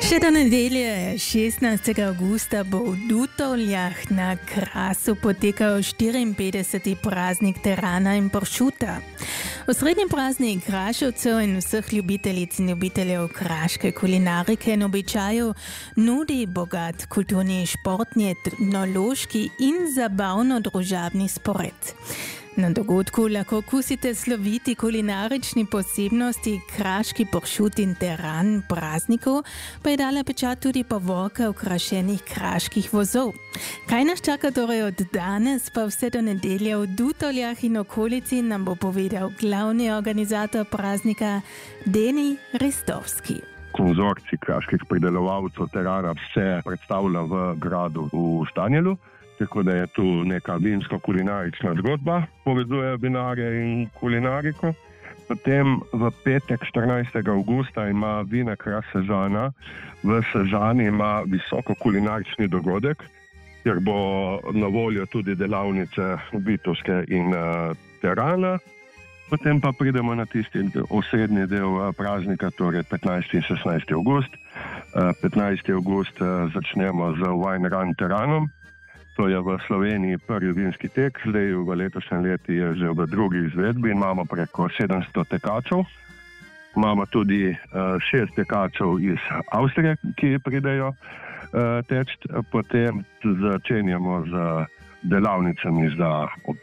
Še do nedelje 16. augusta bo v Dutovljah na Krasu potekal 54. praznik terana in pršuta. Osrednji praznik kraševcev in vseh ljubiteljic in ljubiteljev kraške kulinarike in običajev nudi bogat kulturni, športni, etnološki in zabavno-družabni spored. Na dogodku lahko okusite sloviti kulinarični posebnosti kraški pršut in teran praznikov, pa je dala pečat tudi povorka okrašenih kraških vozov. Kaj nas čaka torej od danes pa vse do nedelje v Dutovljah in okolici, nam bo povedal glavni organizator praznika Deni Ristovski. Konzorcij kraških pridelovalcev terana se predstavlja v gradu v Štanjelu. Tako da je tu neka vinsko-kulinarična zgodba, povezuje vinarje in kulinariko. Potem v petek 14. augusta ima Vina Kras Sežana. V Sežani ima visoko kulinarični dogodek, kjer bo na voljo tudi delavnice Vitovske in terana. Potem pa pridemo na tisti osrednji del praznika, torej 15. in 16. august. 15. august začnemo z Wine Run teranom. To je v Sloveniji prvi vinski tek, zdaj v letošnjem letu je že v drugi izvedbi in imamo preko 700 tekačev. Imamo tudi 6 tekačev iz Avstrije, ki pridejo teč. Potem začenjamo z delavnicami za